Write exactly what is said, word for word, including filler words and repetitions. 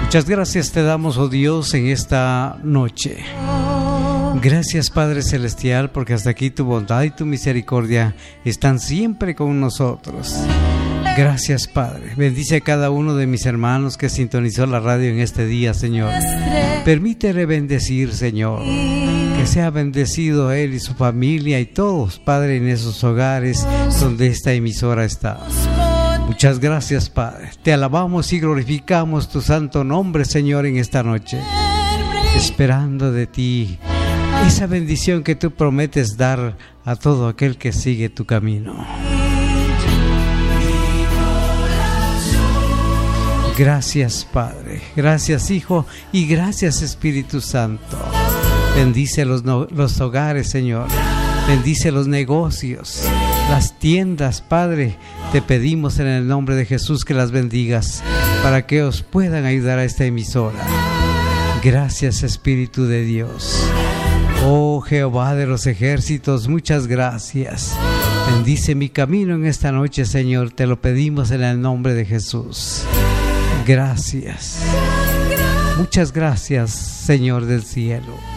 Muchas gracias te damos, oh Dios, en esta noche. Gracias, Padre Celestial, porque hasta aquí tu bondad y tu misericordia están siempre con nosotros. Gracias, Padre. Bendice a cada uno de mis hermanos que sintonizó la radio en este día, Señor. Permítele bendecir, Señor. Que sea bendecido él y su familia y todos, Padre, en esos hogares donde esta emisora está. Muchas gracias, Padre. Te alabamos y glorificamos tu santo nombre, Señor, en esta noche. Esperando de ti esa bendición que tú prometes dar a todo aquel que sigue tu camino. Gracias, Padre. Gracias, Hijo. Y gracias, Espíritu Santo. Bendice los, no, los hogares, Señor. Bendice los negocios, las tiendas, Padre. Te pedimos en el nombre de Jesús que las bendigas para que os puedan ayudar a esta emisora. Gracias, Espíritu de Dios. Oh Jehová de los ejércitos, muchas gracias. Bendice mi camino en esta noche, Señor. Te lo pedimos en el nombre de Jesús. Gracias. Muchas gracias, Señor del cielo.